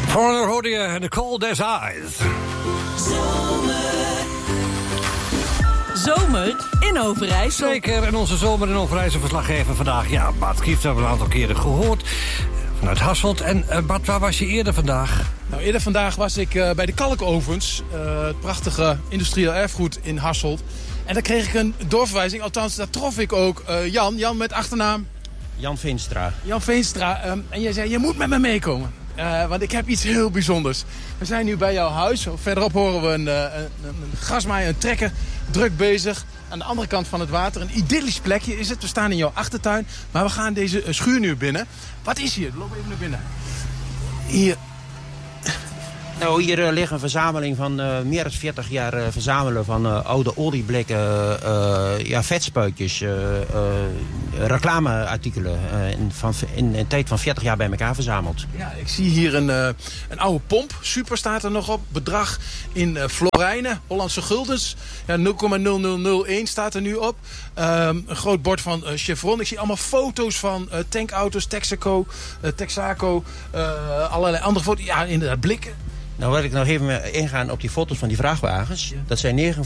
Foreigner hoorde je en The Cold as Ice. Zomer in Overijssel. Zeker, en onze zomer in Overijssel verslaggever vandaag. Ja, Bart Kieft hebben we een aantal keren gehoord. Vanuit Hasselt. En Bart, waar was je eerder vandaag? Nou, eerder vandaag was ik bij de Kalkovens. Het prachtige industrieel erfgoed in Hasselt. En daar kreeg ik een doorverwijzing. Althans, daar trof ik ook Jan met achternaam... Jan Veenstra. Jan Veenstra. En jij zei, je moet met me meekomen. Want ik heb iets heel bijzonders. We zijn nu bij jouw huis. Verderop horen we een grasmaaier, een trekker, druk bezig. Aan de andere kant van het water. Een idyllisch plekje is het. We staan in jouw achtertuin. Maar we gaan deze schuur nu binnen. Wat is hier? Loop even naar binnen. Hier. Nou, hier ligt een verzameling van meer dan 40 jaar verzamelen van oude olieblikken, vetspuitjes, reclameartikelen in een tijd van 40 jaar bij elkaar verzameld. Ja, ik zie hier een oude pomp. Super staat er nog op. Bedrag in florijnen, Hollandse guldens. Ja, 0,0001 staat er nu op. Een groot bord van Chevron. Ik zie allemaal foto's van tankauto's, Texaco, allerlei andere foto's. Ja, inderdaad, blikken. Nou, wil ik nog even ingaan op die foto's van die vrachtwagens. Ja. Dat zijn 9